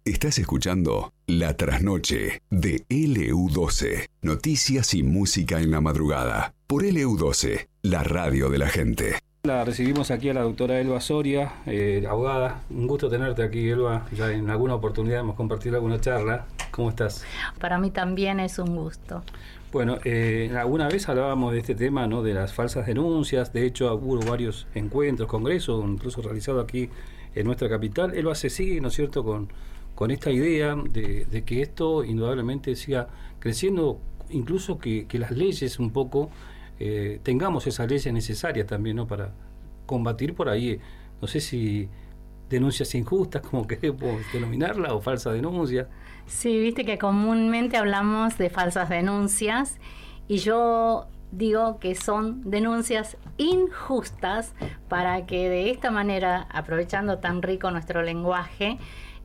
Estás escuchando La Trasnoche de LU12. Noticias y música en la madrugada. Por LU12, la radio de la gente. La recibimos aquí a la doctora Elba Soria, abogada. Un gusto tenerte aquí, Elba. Ya en alguna oportunidad hemos compartido alguna charla. ¿Cómo estás? Para mí también es un gusto. Bueno, alguna vez hablábamos de este tema, ¿no? De las falsas denuncias. De hecho, hubo varios encuentros, congresos, incluso realizados aquí en nuestra capital. Elba se sigue, ¿no es cierto?, con esta idea de que esto indudablemente siga creciendo, incluso que las leyes un poco tengamos esas leyes necesarias también, ¿no?, para combatir por ahí, no sé si denuncias injustas, como queremos denominarla, o falsa denuncia. Sí, viste que comúnmente hablamos de falsas denuncias y yo digo que son denuncias injustas para que de esta manera, aprovechando tan rico nuestro lenguaje,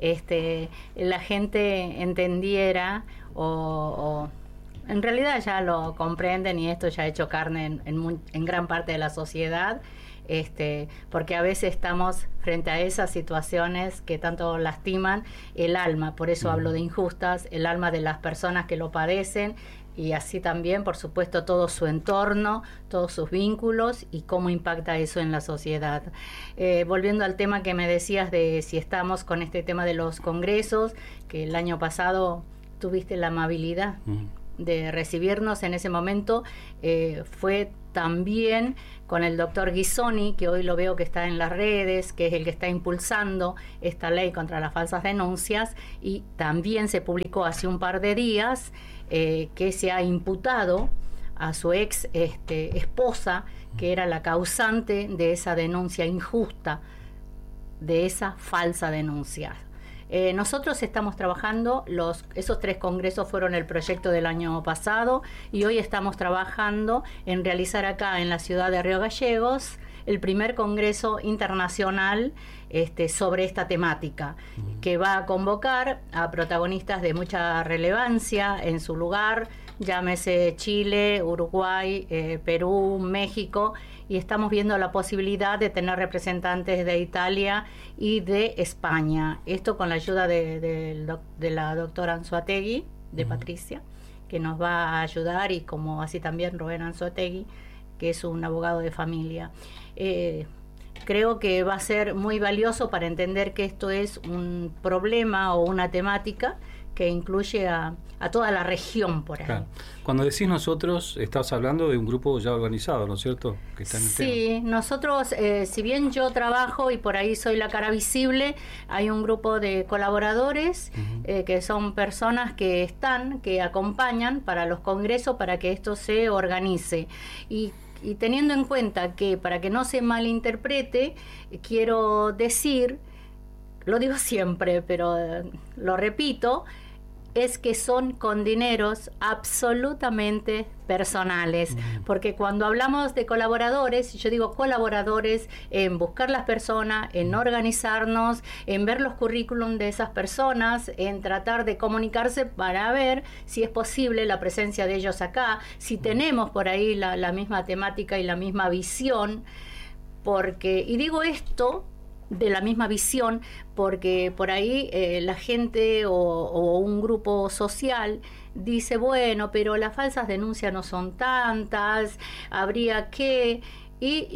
la gente entendiera o en realidad ya lo comprenden, y esto ya ha hecho carne en gran parte de la sociedad, porque a veces estamos frente a esas situaciones que tanto lastiman el alma. Por eso hablo de injustas, el alma de las personas que lo padecen, y así también, por supuesto, todo su entorno, todos sus vínculos y cómo impacta eso en la sociedad. Volviendo al tema que me decías de si estamos con este tema de los congresos, que el año pasado tuviste la amabilidad de recibirnos en ese momento, fue también con el doctor Ghisoni, que hoy lo veo que está en las redes, que es el que está impulsando esta ley contra las falsas denuncias, y también se publicó hace un par de días que se ha imputado a su ex esposa, que era la causante de esa denuncia injusta, de esa falsa denuncia. Nosotros estamos trabajando, esos 3 congresos fueron el proyecto del año pasado, y hoy estamos trabajando en realizar acá en la ciudad de Río Gallegos el primer congreso internacional sobre esta temática, que va a convocar a protagonistas de mucha relevancia en su lugar, llámese Chile, Uruguay, Perú, México, y estamos viendo la posibilidad de tener representantes de Italia y de España. Esto con la ayuda de la doctora Anzoátegui, de Patricia, que nos va a ayudar, y como así también Rubén Anzoátegui, que es un abogado de familia. Creo que va a ser muy valioso para entender que esto es un problema o una temática que incluye a toda la región por ahí. Claro. Cuando decís nosotros, estás hablando de un grupo ya organizado, ¿no es cierto?, que está en el tema. Nosotros, si bien yo trabajo y por ahí soy la cara visible, hay un grupo de colaboradores que son personas que acompañan para los congresos, para que esto se organice. Y teniendo en cuenta que, para que no se malinterprete, quiero decir, lo digo siempre, pero lo repito, es que son con dineros absolutamente personales, porque cuando hablamos de colaboradores, yo digo colaboradores en buscar las personas, en organizarnos, en ver los currículum de esas personas, en tratar de comunicarse para ver si es posible la presencia de ellos acá, si tenemos por ahí la misma temática y la misma visión, y digo esto de la misma visión, porque por ahí la gente o un grupo social dice, bueno, pero las falsas denuncias no son tantas, habría que... Y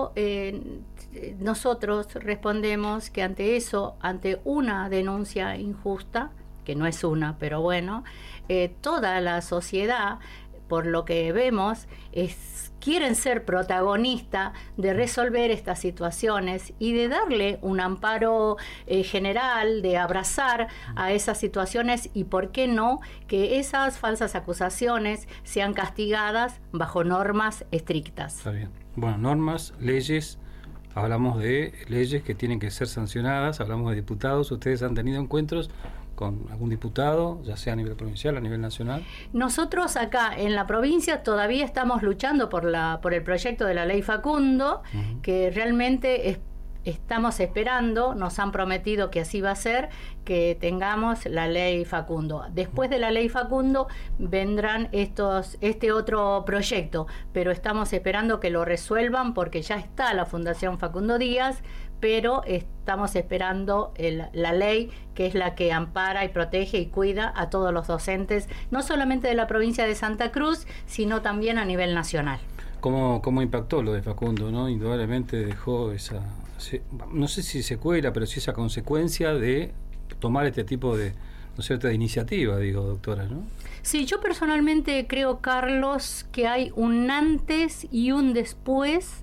nosotros respondemos que ante eso, ante una denuncia injusta, que no es una, pero bueno, toda la sociedad, por lo que vemos, quieren ser protagonistas de resolver estas situaciones y de darle un amparo general, de abrazar a esas situaciones, y por qué no, que esas falsas acusaciones sean castigadas bajo normas estrictas. Está bien. Bueno, normas, leyes, hablamos de leyes que tienen que ser sancionadas, hablamos de diputados. ¿Ustedes han tenido encuentros con algún diputado, ya sea a nivel provincial, a nivel nacional? Nosotros acá en la provincia todavía estamos luchando por el proyecto de la ley Facundo, que realmente estamos esperando, nos han prometido que así va a ser, que tengamos la ley Facundo. Después de la ley Facundo vendrán este otro proyecto, pero estamos esperando que lo resuelvan, porque ya está la Fundación Facundo Díaz pero estamos esperando la ley, que es la que ampara y protege y cuida a todos los docentes, no solamente de la provincia de Santa Cruz, sino también a nivel nacional. ¿Cómo impactó lo de Facundo, ¿no? Indudablemente dejó esa, no sé si secuela, pero sí esa consecuencia de tomar este tipo de, ¿no es cierto?, de iniciativa, digo, doctora, ¿no? Sí, yo personalmente creo, Carlos, que hay un antes y un después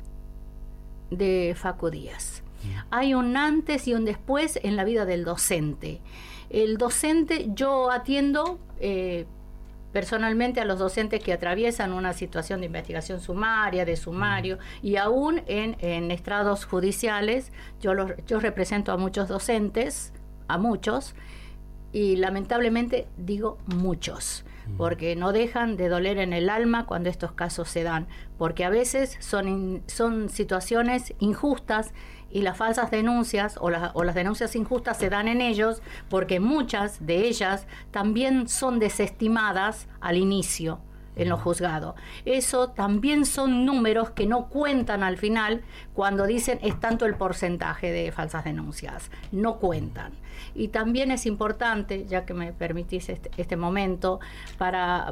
de Facu Díaz. Hay un antes y un después en la vida del docente. El docente, yo atiendo personalmente a los docentes que atraviesan una situación de investigación sumaria, de sumario, y aún en estrados judiciales. Yo represento a muchos docentes, a muchos, y lamentablemente digo muchos, porque no dejan de doler en el alma cuando estos casos se dan, porque a veces son situaciones injustas, y las falsas denuncias o las denuncias injustas se dan en ellos porque muchas de ellas también son desestimadas al inicio en los juzgados. Eso también son números que no cuentan al final cuando dicen es tanto el porcentaje de falsas denuncias. No cuentan. Y también es importante, ya que me permitís este momento, para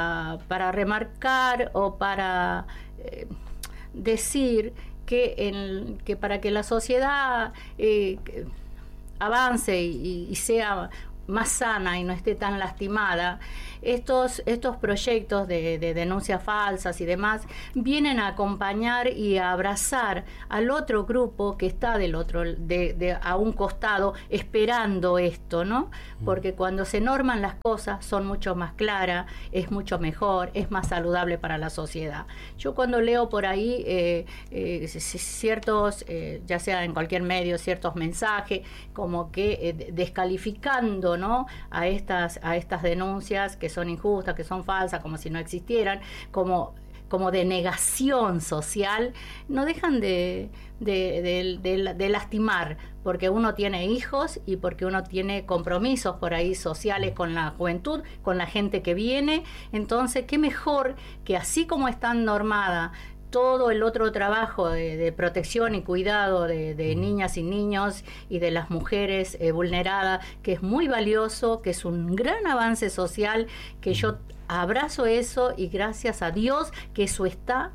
remarcar o para decir que para que la sociedad avance y sea más sana y no esté tan lastimada, estos proyectos de denuncias falsas y demás vienen a acompañar y a abrazar al otro grupo que está del otro, a un costado, esperando esto, ¿no? Porque cuando se norman las cosas son mucho más claras, es mucho mejor, es más saludable para la sociedad. Yo cuando leo por ahí ciertos, ya sea en cualquier medio, ciertos mensajes como que descalificando, ¿no?, a estas denuncias que son injustas, que son falsas, como si no existieran, como de negación social, no dejan de lastimar, porque uno tiene hijos y porque uno tiene compromisos por ahí sociales con la juventud, con la gente que viene. Entonces, qué mejor que así como están normadas todo el otro trabajo de protección y cuidado de niñas y niños y de las mujeres vulneradas, que es muy valioso, que es un gran avance social, que yo abrazo eso y gracias a Dios que eso está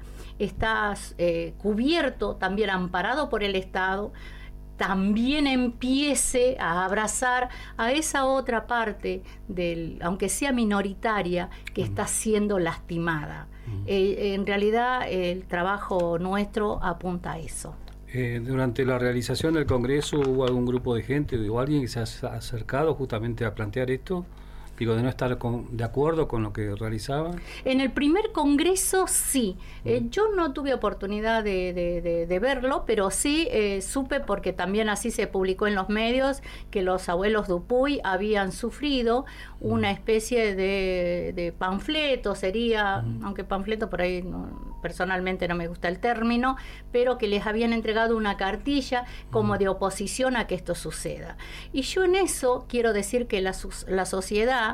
cubierto, también amparado por el Estado, también empiece a abrazar a esa otra parte, aunque sea minoritaria, que está siendo lastimada. En realidad el trabajo nuestro apunta a eso. Durante la realización del Congreso, ¿hubo algún grupo de gente o alguien que se ha acercado justamente a plantear esto? Digo, de no estar de acuerdo con lo que realizaban. En el primer congreso sí. Yo no tuve oportunidad de verlo, pero sí supe, porque también así se publicó en los medios, que los abuelos Dupuy habían sufrido una especie de panfleto, sería, aunque panfleto por ahí personalmente no me gusta el término, pero que les habían entregado una cartilla como de oposición a que esto suceda. Y yo en eso quiero decir que la sociedad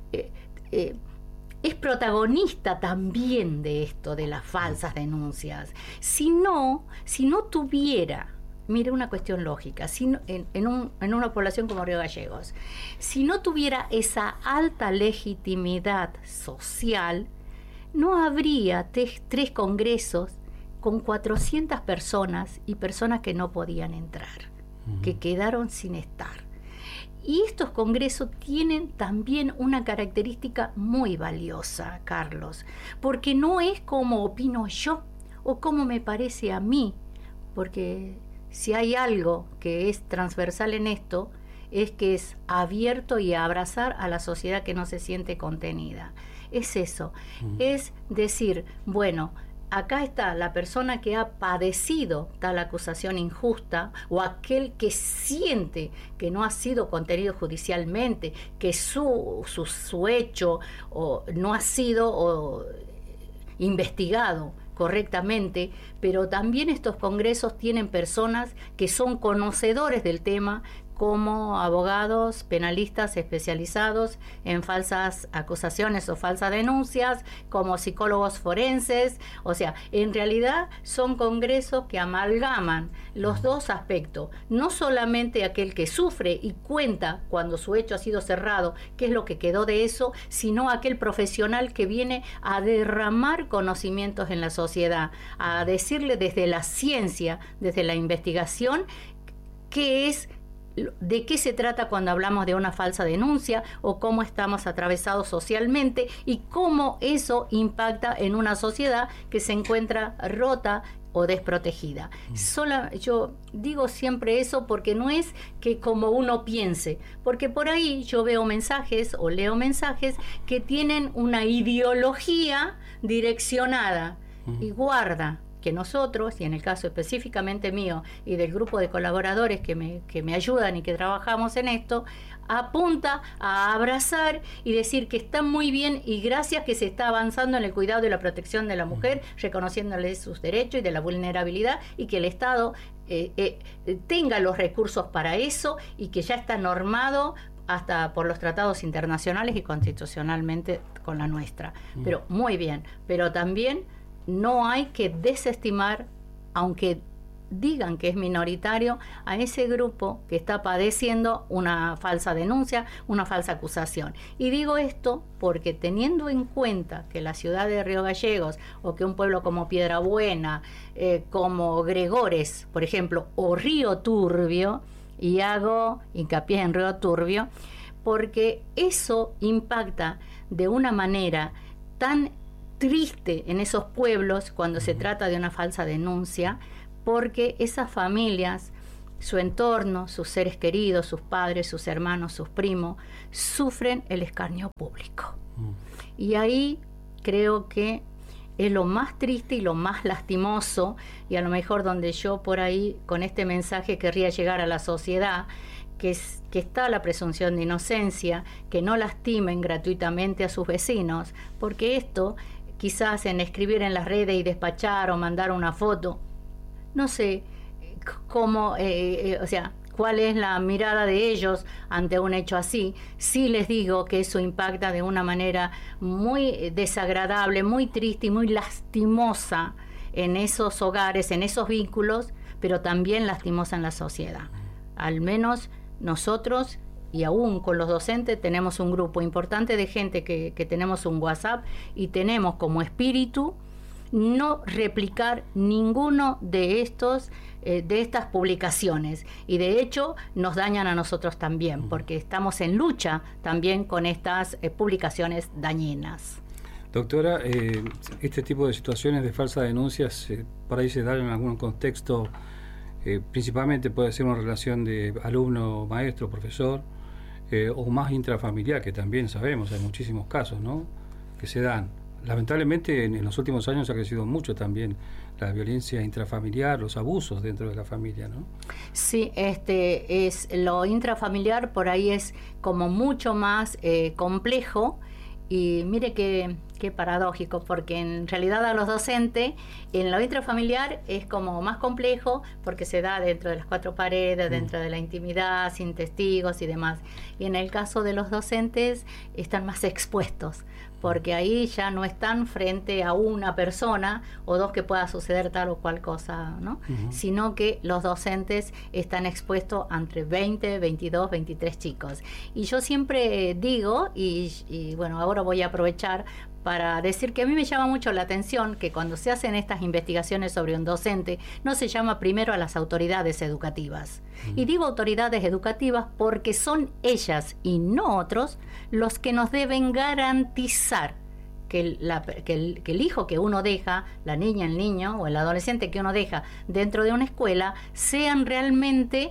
es protagonista también de esto, de las falsas denuncias. Si no tuviera, mire, una cuestión lógica, en una población como Río Gallegos, si no tuviera esa alta legitimidad social, no habría tres congresos con 400 personas y personas que no podían entrar, que quedaron sin estar. Y estos congresos tienen también una característica muy valiosa, Carlos, porque no es como opino yo o como me parece a mí, porque si hay algo que es transversal en esto, es que es abierto y a abrazar a la sociedad que no se siente contenida. Es eso, es decir, bueno, acá está la persona que ha padecido tal acusación injusta, o aquel que siente que no ha sido contenido judicialmente, que su hecho no ha sido investigado correctamente, pero también estos congresos tienen personas que son conocedores del tema, como abogados penalistas especializados en falsas acusaciones o falsas denuncias, como psicólogos forenses. O sea, en realidad son congresos que amalgaman los dos aspectos, no solamente aquel que sufre y cuenta cuando su hecho ha sido cerrado, qué es lo que quedó de eso, sino aquel profesional que viene a derramar conocimientos en la sociedad, a decirle desde la ciencia, desde la investigación, qué es, de qué se trata cuando hablamos de una falsa denuncia, o cómo estamos atravesados socialmente y cómo eso impacta en una sociedad que se encuentra rota o desprotegida. Yo digo siempre eso porque no es que como uno piense, porque por ahí yo veo mensajes o leo mensajes que tienen una ideología direccionada, y guarda que nosotros, y en el caso específicamente mío y del grupo de colaboradores que me ayudan y que trabajamos en esto, apunta a abrazar y decir que está muy bien y gracias que se está avanzando en el cuidado y la protección de la mujer, reconociéndole sus derechos y de la vulnerabilidad, y que el Estado tenga los recursos para eso, y que ya está normado hasta por los tratados internacionales y constitucionalmente con la nuestra. Pero muy bien, pero también no hay que desestimar, aunque digan que es minoritario, a ese grupo que está padeciendo una falsa denuncia, una falsa acusación. Y digo esto porque, teniendo en cuenta que la ciudad de Río Gallegos, o que un pueblo como Piedrabuena, como Gregores, por ejemplo, o Río Turbio, y hago hincapié en Río Turbio, porque eso impacta de una manera tan triste en esos pueblos cuando se trata de una falsa denuncia, porque esas familias, su entorno, sus seres queridos, sus padres, sus hermanos, sus primos, sufren el escarnio público. Y ahí creo que es lo más triste y lo más lastimoso, y a lo mejor donde yo por ahí con este mensaje querría llegar a la sociedad, que está la presunción de inocencia, que no lastimen gratuitamente a sus vecinos, porque esto quizás en escribir en las redes y despachar o mandar una foto, no sé cómo, o sea, cuál es la mirada de ellos ante un hecho así. Sí les digo que eso impacta de una manera muy desagradable, muy triste y muy lastimosa en esos hogares, en esos vínculos, pero también lastimosa en la sociedad. Al menos nosotros, y aún con los docentes, tenemos un grupo importante de gente que tenemos un WhatsApp, y tenemos como espíritu no replicar ninguno de estas publicaciones, y de hecho nos dañan a nosotros también, porque estamos en lucha también con estas publicaciones dañinas. Doctora, este tipo de situaciones de falsas denuncias por ahí se dan en algún contexto, principalmente puede ser una relación de alumno, maestro, profesor, o más intrafamiliar, que también sabemos, hay muchísimos casos, ¿no?, que se dan. Lamentablemente en los últimos años ha crecido mucho también la violencia intrafamiliar, los abusos dentro de la familia, ¿no? Sí, es lo intrafamiliar, por ahí es como mucho más complejo. Y mire qué paradójico, porque en realidad a los docentes en lo intrafamiliar es como más complejo, porque se da dentro de las cuatro paredes, dentro de la intimidad, sin testigos y demás. Y en el caso de los docentes están más expuestos, porque ahí ya no están frente a una persona o dos que pueda suceder tal o cual cosa, ¿no? Sino que los docentes están expuestos entre 20, 22, 23 chicos. Y yo siempre digo, y bueno, ahora voy a aprovechar para decir que a mí me llama mucho la atención que cuando se hacen estas investigaciones sobre un docente, no se llama primero a las autoridades educativas. Y digo autoridades educativas porque son ellas y no otros los que nos deben garantizar que el hijo que uno deja, la niña, el niño o el adolescente que uno deja dentro de una escuela, sean realmente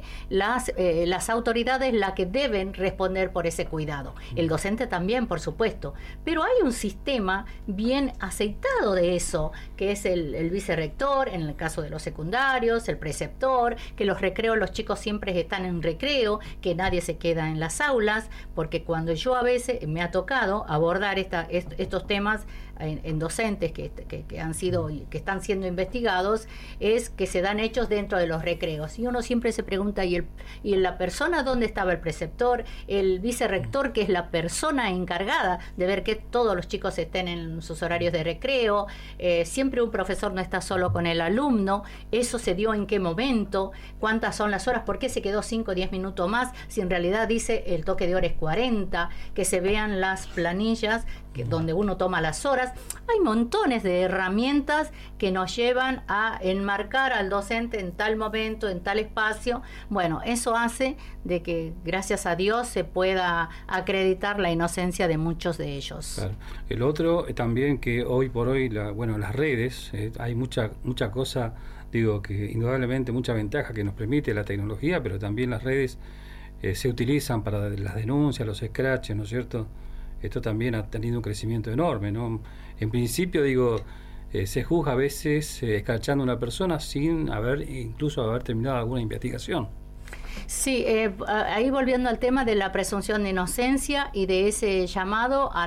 las autoridades las que deben responder por ese cuidado. El docente también, por supuesto, pero hay un sistema bien aceitado de eso, que es el vicerrector, en el caso de los secundarios, el preceptor, que los recreos, los chicos siempre están en recreo, que nadie se queda en las aulas, porque cuando yo a veces me ha tocado abordar estos temas en docentes que han sido, que están siendo investigados, es que se dan hechos dentro de los recreos. Y uno siempre se pregunta, ¿y la persona dónde estaba? El preceptor, el vicerrector, que es la persona encargada de ver que todos los chicos estén en sus horarios de recreo. Siempre un profesor no está solo con el alumno. ¿Eso se dio en qué momento? ¿Cuántas son las horas? ¿Por qué se quedó 5 o 10 minutos más? Si en realidad dice el toque de hora es 40, que se vean las planillas donde uno toma las horas. Hay montones de herramientas que nos llevan a enmarcar al docente en tal momento, en tal espacio. Bueno, eso hace de que, gracias a Dios, se pueda acreditar la inocencia de muchos de ellos. Claro. El otro también, que hoy por hoy, las redes, hay mucha cosa, digo, que indudablemente mucha ventaja que nos permite la tecnología, pero también las redes se utilizan para las denuncias, los scratches, ¿no es cierto? Esto también ha tenido un crecimiento enorme, ¿no? En principio, digo, se juzga a veces escrachando a una persona sin incluso haber terminado alguna investigación. Sí, ahí volviendo al tema de la presunción de inocencia y de ese llamado a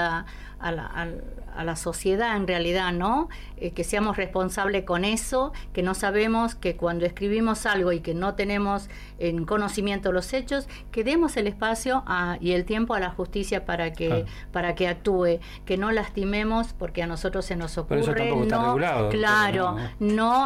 la sociedad, en realidad, ¿no? Que seamos responsables con eso, que no sabemos, que cuando escribimos algo y que no tenemos en conocimiento los hechos, que demos el espacio y el tiempo a la justicia para que actúe, que no lastimemos porque a nosotros se nos ocurre. Pero eso tampoco está regulado. Claro, no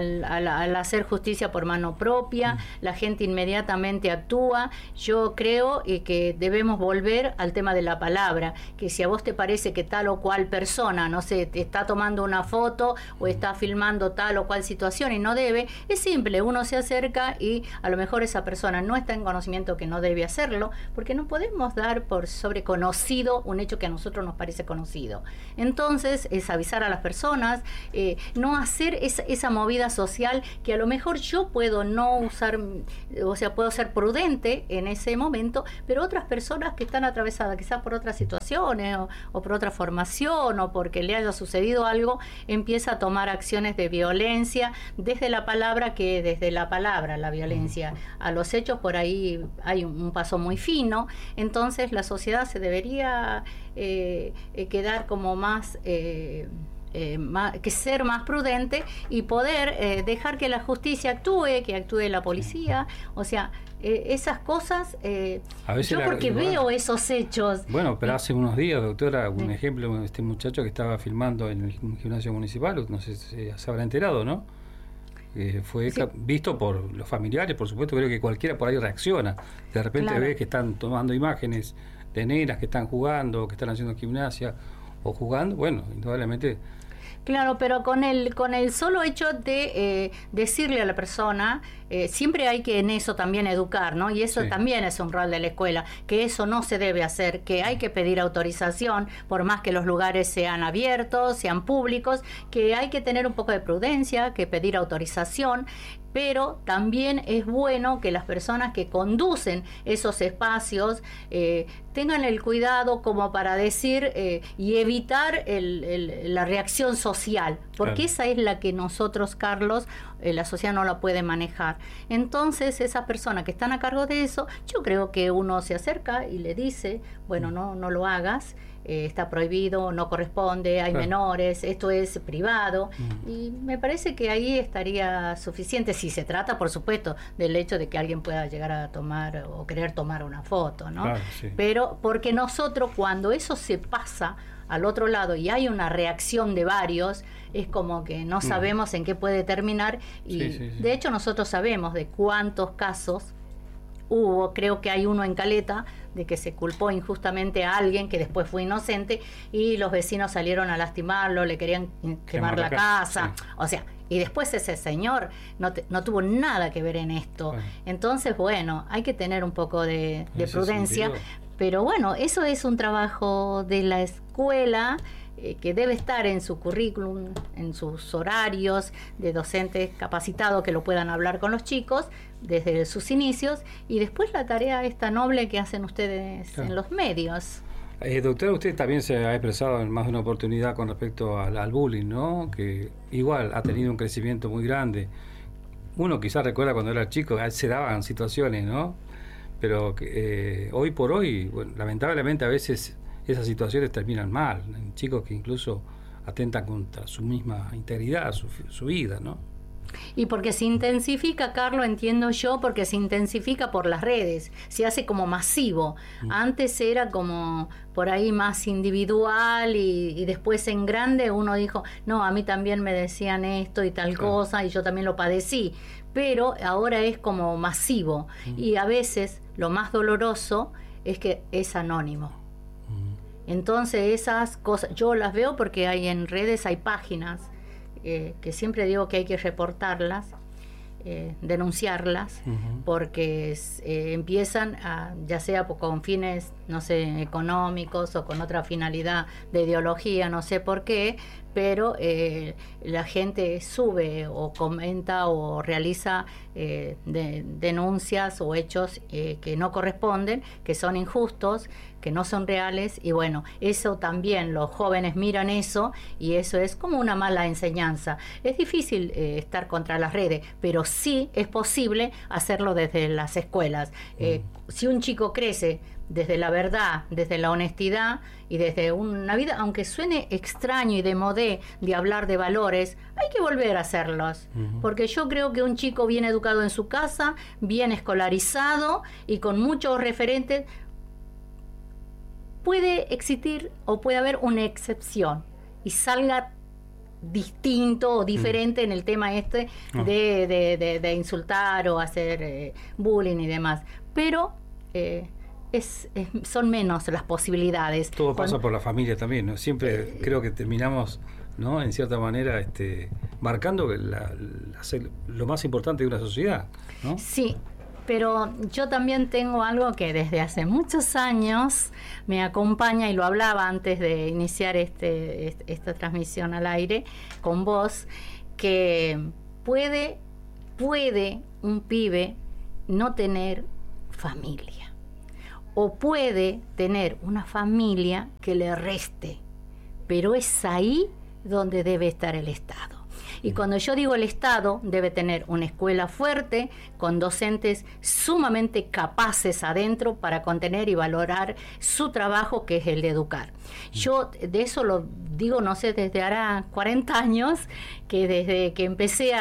al hacer justicia por mano propia, la gente inmediatamente actúa. Yo creo que debemos volver al tema de la palabra, que si a vos te parece que tal o cual persona, no sé, te está tomando una foto o está filmando tal o cual situación y no debe, es simple, uno se acerca y a lo mejor esa persona no está en conocimiento que no debe hacerlo, porque no podemos dar por sobreconocido un hecho que a nosotros nos parece conocido. Entonces, es avisar a las personas, no hacer esa movida social que a lo mejor yo puedo no usar, o sea, puedo ser prudente en ese momento, pero otras personas que están atravesadas quizás por otras situaciones o por otra formación o porque le haya sucedido algo, empieza a tomar acciones de violencia desde la palabra, la violencia a los hechos. Por ahí hay un paso muy fino. Entonces la sociedad se debería quedar como que ser más prudente y poder dejar que la justicia que actúe la policía, o sea, esas cosas, a veces yo porque veo esos hechos. Bueno, pero hace unos días, doctora, un ejemplo, este muchacho que estaba filmando en el gimnasio municipal, no sé si se habrá enterado, ¿no? Fue visto por los familiares, por supuesto. Creo que cualquiera por ahí reacciona. De repente ve que están tomando imágenes de nenas que están jugando, que están haciendo gimnasia o jugando, bueno, indudablemente. Claro, pero con el solo hecho de decirle a la persona, siempre hay que en eso también educar, ¿no? Y eso también es un rol de la escuela, que eso no se debe hacer, que hay que pedir autorización, por más que los lugares sean abiertos, sean públicos, que hay que tener un poco de prudencia, que pedir autorización. Pero también es bueno que las personas que conducen esos espacios tengan el cuidado como para decir y evitar la reacción social, porque esa es la que nosotros, Carlos, la sociedad no la puede manejar. Entonces, esas personas que están a cargo de eso, yo creo que uno se acerca y le dice, bueno, no lo hagas, está prohibido, no corresponde, hay menores, esto es privado, y me parece que ahí estaría suficiente, si se trata, por supuesto, del hecho de que alguien pueda llegar a tomar o querer tomar una foto, ¿no? Claro, sí. Pero porque nosotros, cuando eso se pasa al otro lado y hay una reacción de varios, es como que no sabemos en qué puede terminar, y de hecho nosotros sabemos de cuántos casos hubo. Creo que hay uno en Caleta de que se culpó injustamente a alguien que después fue inocente y los vecinos salieron a lastimarlo, le querían quemar la casa. O sea, y después ese señor no tuvo nada que ver en esto. Entonces, bueno, hay que tener un poco de prudencia. Pero bueno, eso es un trabajo de la escuela, que debe estar en su currículum, en sus horarios de docentes capacitados que lo puedan hablar con los chicos desde sus inicios, y después la tarea esta noble que hacen ustedes en los medios. Doctora, usted también se ha expresado en más de una oportunidad con respecto al bullying, ¿no? Que igual ha tenido un crecimiento muy grande. Uno quizás recuerda cuando era chico, se daban situaciones, ¿no? Pero hoy por hoy, bueno, lamentablemente a veces esas situaciones terminan mal, en chicos que incluso atentan contra su misma integridad, su vida, ¿no? Y porque se intensifica, Carlos, entiendo yo, porque se intensifica por las redes, se hace como masivo. Antes era como por ahí más individual y después en grande uno dijo, no, a mí también me decían esto y tal cosa y yo también lo padecí. Pero ahora es como masivo y a veces lo más doloroso es que es anónimo. Entonces esas cosas, yo las veo porque hay en redes, hay páginas que siempre digo que hay que reportarlas, denunciarlas, porque empiezan ya sea con fines, no sé, económicos o con otra finalidad de ideología, no sé por qué, pero la gente sube o comenta o realiza denuncias o hechos que no corresponden, que son injustos, que no son reales, y bueno, eso también los jóvenes miran eso y eso es como una mala enseñanza. Es difícil estar contra las redes, pero sí es posible hacerlo desde las escuelas. Si un chico crece desde la verdad, desde la honestidad y desde una vida, aunque suene extraño y de modé de hablar de valores, hay que volver a hacerlos, porque yo creo que un chico bien educado en su casa, bien escolarizado y con muchos referentes, puede existir o puede haber una excepción y salga distinto o diferente en el tema de insultar o hacer bullying y demás, pero son menos las posibilidades. Todo pasa por la familia también, ¿no? Siempre creo que terminamos, ¿no?, en cierta manera marcando lo más importante de una sociedad, ¿no? Sí, pero yo también tengo algo que desde hace muchos años me acompaña, y lo hablaba antes de iniciar esta transmisión al aire con vos, que puede un pibe no tener familia, o puede tener una familia que le reste, pero es ahí donde debe estar el Estado. Y cuando yo digo el Estado, debe tener una escuela fuerte, con docentes sumamente capaces adentro para contener y valorar su trabajo, que es el de educar. Yo de eso lo digo, no sé, desde ahora 40 años, que desde que empecé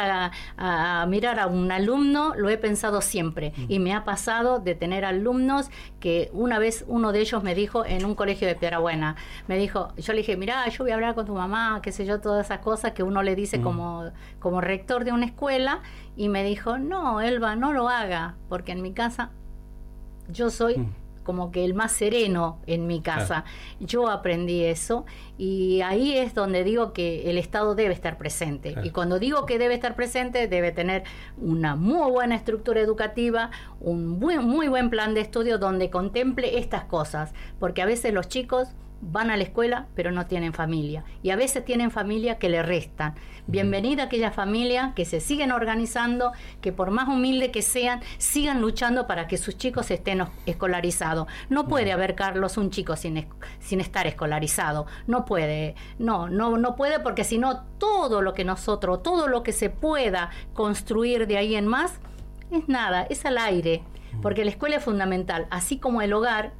a mirar a un alumno, lo he pensado siempre. Y me ha pasado de tener alumnos que una vez uno de ellos me dijo en un colegio de Piedrabuena, yo le dije, mirá, yo voy a hablar con tu mamá, qué sé yo, todas esas cosas que uno le dice como rector de una escuela, y me dijo, no, Elba, no lo haga, porque en mi casa yo soy como que el más sereno en mi casa. Yo aprendí eso, y ahí es donde digo que el Estado debe estar presente. Y cuando digo que debe estar presente, debe tener una muy buena estructura educativa, un muy buen plan de estudio donde contemple estas cosas, porque a veces los chicos van a la escuela pero no tienen familia, y a veces tienen familia que le restan. Bienvenida a aquella familia que se siguen organizando, que por más humilde que sean, sigan luchando para que sus chicos estén escolarizados. No puede haber, Carlos, un chico sin estar escolarizado. No puede, no puede, porque si no, todo lo que se pueda construir de ahí en más es nada, es al aire, porque la escuela es fundamental, así como el hogar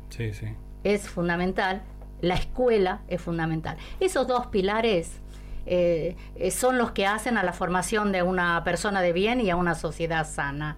es fundamental. La escuela es fundamental. Esos dos pilares son los que hacen a la formación de una persona de bien y a una sociedad sana.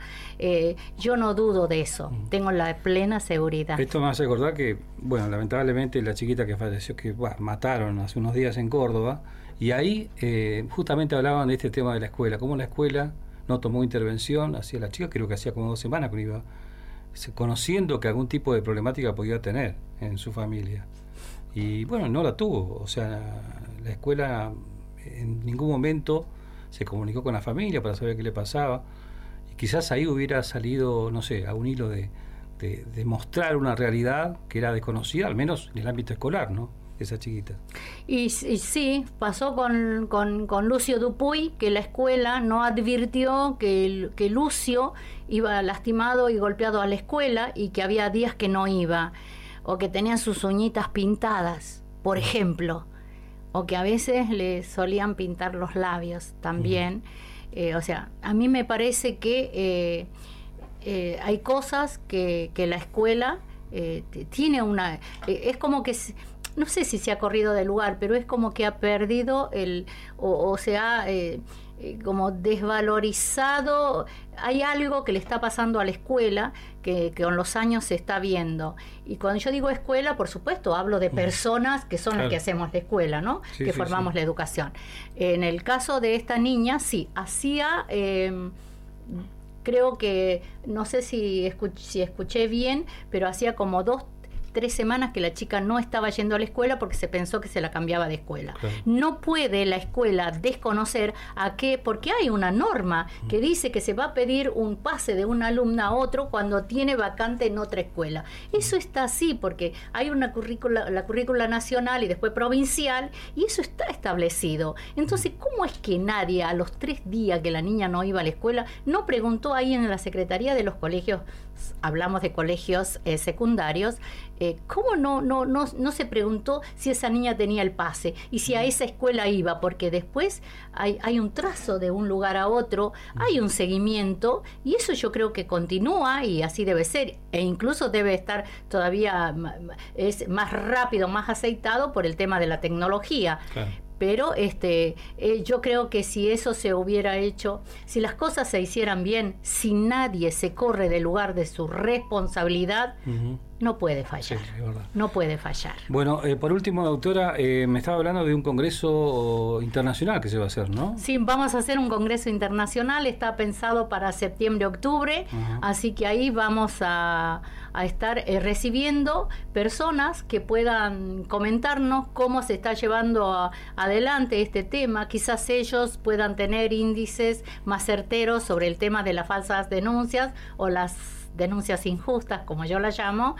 Yo no dudo de eso, tengo la plena seguridad. Esto me hace acordar que, bueno, lamentablemente la chiquita que falleció, que mataron hace unos días en Córdoba, y ahí justamente hablaban de este tema de la escuela, cómo la escuela no tomó intervención hacia la chica, creo que hacía como 2 semanas que iba conociendo que algún tipo de problemática podía tener en su familia. Y bueno, no la tuvo, o sea, la escuela en ningún momento se comunicó con la familia para saber qué le pasaba, y quizás ahí hubiera salido, no sé, a un hilo de mostrar una realidad que era desconocida, al menos en el ámbito escolar, ¿no?, esa chiquita. Y sí, pasó con Lucio Dupuy, que la escuela no advirtió que Lucio iba lastimado y golpeado a la escuela, y que había días que no iba, o que tenían sus uñitas pintadas, por ejemplo, o que a veces le solían pintar los labios también. O sea, a mí me parece que hay cosas que la escuela tiene es como que no sé si se ha corrido del lugar, pero es como que ha perdido o se ha como desvalorizado. Hay algo que le está pasando a la escuela que con los años se está viendo. Y cuando yo digo escuela, por supuesto, hablo de personas que son las que hacemos la escuela, ¿no? Sí, que formamos la educación. En el caso de esta niña, sí, hacía... creo que, no sé si escuché bien, pero hacía como 2-3 semanas que la chica no estaba yendo a la escuela porque se pensó que se la cambiaba de escuela. Claro. No puede la escuela desconocer porque hay una norma que dice que se va a pedir un pase de una alumna a otro cuando tiene vacante en otra escuela. Eso está así porque hay la currícula nacional y después provincial, y eso está establecido. Entonces, ¿cómo es que nadie a los 3 días que la niña no iba a la escuela no preguntó ahí en la Secretaría de los colegios? Hablamos de colegios secundarios. ¿Cómo no se preguntó si esa niña tenía el pase y si a esa escuela iba? Porque después hay un trazo de un lugar a otro, hay un seguimiento, y eso yo creo que continúa y así debe ser, e incluso debe estar todavía es más rápido, más aceitado por el tema de la tecnología. Claro. Pero yo creo que si eso se hubiera hecho, si las cosas se hicieran bien, si nadie se corre del lugar de su responsabilidad, no puede fallar. Sí, es verdad. No puede fallar. Bueno, por último, doctora, me estaba hablando de un congreso internacional que se va a hacer, ¿no? Sí, vamos a hacer un congreso internacional, está pensado para septiembre-octubre, así que ahí vamos a estar recibiendo personas que puedan comentarnos cómo se está llevando adelante este tema. Quizás ellos puedan tener índices más certeros sobre el tema de las falsas denuncias o las denuncias injustas, como yo las llamo,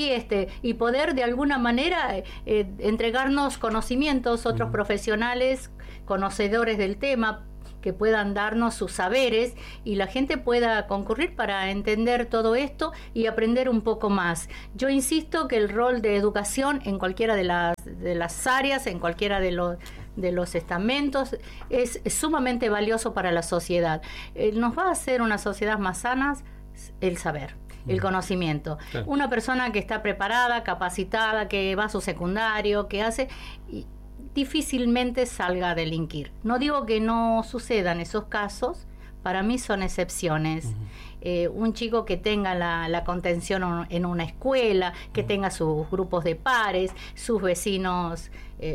y poder de alguna manera entregarnos conocimientos, otros profesionales conocedores del tema, que puedan darnos sus saberes y la gente pueda concurrir para entender todo esto y aprender un poco más. Yo insisto que el rol de educación en cualquiera de las áreas, en cualquiera de los estamentos, es sumamente valioso para la sociedad. Nos va a hacer una sociedad más sana el saber, el conocimiento. Claro. Una persona que está preparada, capacitada, que va a su secundario, que hace... difícilmente salga a delinquir. No digo que no sucedan esos casos, para mí son excepciones. Un chico que tenga la contención en una escuela, que tenga sus grupos de pares, sus vecinos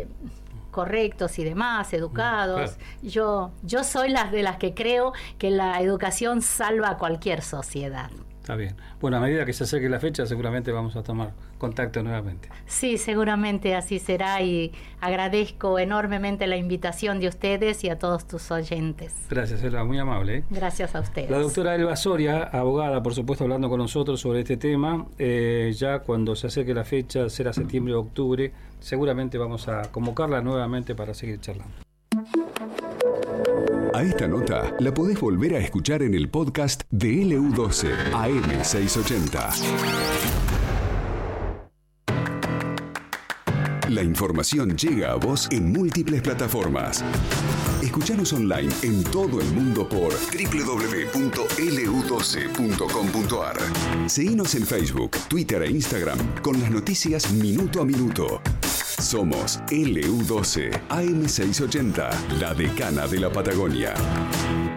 correctos y demás, educados. Claro. Yo soy de las que creo que la educación salva a cualquier sociedad. Está bien. Bueno, a medida que se acerque la fecha, seguramente vamos a tomar contacto nuevamente. Sí, seguramente así será, y agradezco enormemente la invitación de ustedes y a todos tus oyentes. Gracias, Elba, muy amable, ¿eh? Gracias a ustedes. La doctora Elba Soria, abogada, por supuesto, hablando con nosotros sobre este tema. Ya cuando se acerque la fecha, será septiembre o octubre, seguramente vamos a convocarla nuevamente para seguir charlando. A esta nota la podés volver a escuchar en el podcast de LU12 AM680. La información llega a vos en múltiples plataformas. Escuchanos online en todo el mundo por www.lu12.com.ar. Seguinos en Facebook, Twitter e Instagram con las noticias minuto a minuto. Somos LU12 AM680, la decana de la Patagonia.